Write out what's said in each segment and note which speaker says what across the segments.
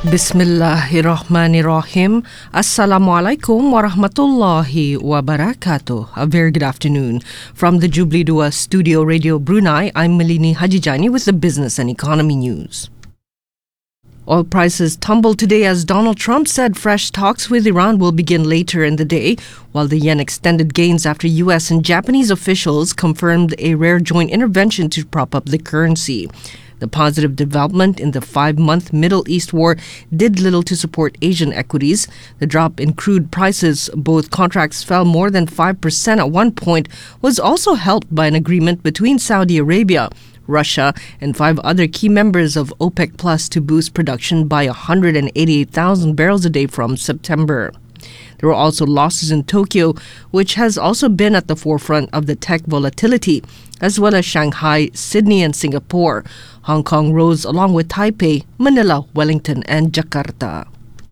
Speaker 1: Bismillahirrahmanirrahim. Assalamualaikum warahmatullahi wabarakatuh. A very good afternoon. From the Jubilee Dua Studio Radio Brunei, I'm Malini Hajijani with the business and economy news. Oil prices tumbled today as Donald Trump said fresh talks with Iran will begin later in the day, while the yen extended gains after U.S. and Japanese officials confirmed a rare joint intervention to prop up the currency. The positive development in the 5-month Middle East war did little to support Asian equities. The drop in crude prices, both contracts fell more than 5% at one point, was also helped by an agreement between Saudi Arabia, Russia, and 5 other key members of OPEC Plus to boost production by 188,000 barrels a day from September. There were also losses in Tokyo, which has also been at the forefront of the tech volatility, as well as Shanghai, Sydney, and Singapore. Hong Kong rose along with Taipei, Manila, Wellington, and Jakarta.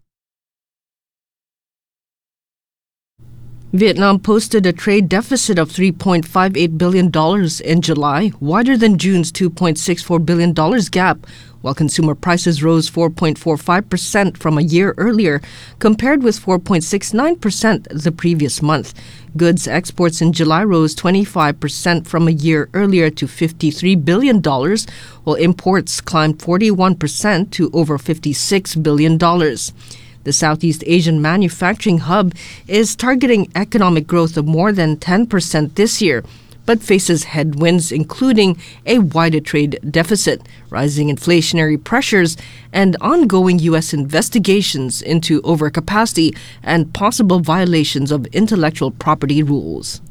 Speaker 1: Vietnam posted a trade deficit of $3.58 billion in July, wider than June's $2.64 billion gap, while consumer prices rose 4.45% from a year earlier, compared with 4.69% the previous month. Goods exports in July rose 25% from a year earlier to $53 billion, while imports climbed 41% to over $56 billion. The Southeast Asian manufacturing hub is targeting economic growth of more than 10% this year, but faces headwinds including a wider trade deficit, rising inflationary pressures, and ongoing U.S. investigations into overcapacity and possible violations of intellectual property rules.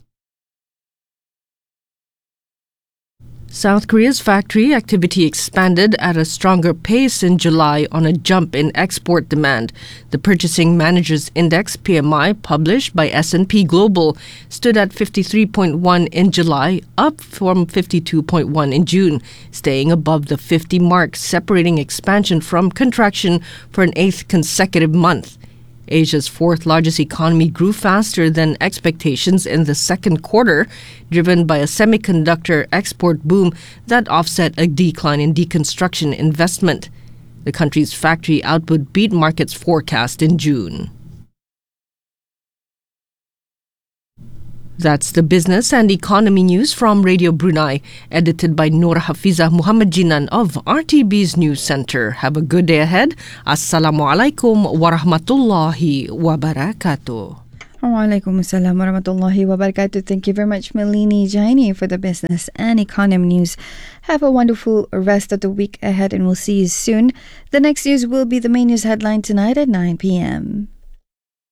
Speaker 1: South Korea's factory activity expanded at a stronger pace in July on a jump in export demand. The Purchasing Managers Index (PMI) published by S&P Global stood at 53.1 in July, up from 52.1 in June, staying above the 50 mark, separating expansion from contraction for an 8th consecutive month. Asia's 4th largest economy grew faster than expectations in the second quarter, driven by a semiconductor export boom that offset a decline in deconstruction investment. The country's factory output beat market's forecast in June. That's the business and economy news from Radio Brunei, edited by Noor Hafizah Muhammad Jinan of RTB's News Center. Have a good day ahead. Assalamualaikum warahmatullahi wabarakatuh.
Speaker 2: Waalaikum assalam warahmatullahi wabarakatuh. Thank you very much, Malini Jaini, for the business and economy news. Have a wonderful rest of the week ahead, and we'll see you soon. The next news will be the main news headline tonight at 9 p.m.